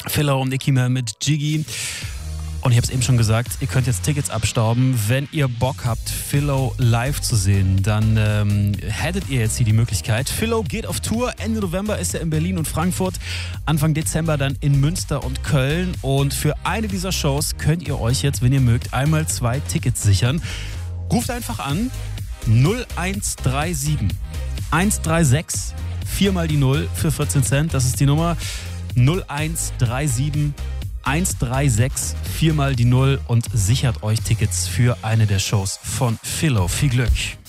Philo und Nicky Man mit Jiggy. Und ich habe es eben schon gesagt, ihr könnt jetzt Tickets abstauben. Wenn ihr Bock habt, Philo live zu sehen, dann hättet ihr jetzt hier die Möglichkeit. Philo geht auf Tour. Ende November ist er in Berlin und Frankfurt. Anfang Dezember dann in Münster und Köln. Und für eine dieser Shows könnt ihr euch jetzt, wenn ihr mögt, einmal 2 Tickets sichern. Ruft einfach an 0137 136 4 mal die 0 für 14 Cent. Das ist die Nummer 0137 136 4 mal die 0 und sichert euch Tickets für eine der Shows von Philo. Viel Glück!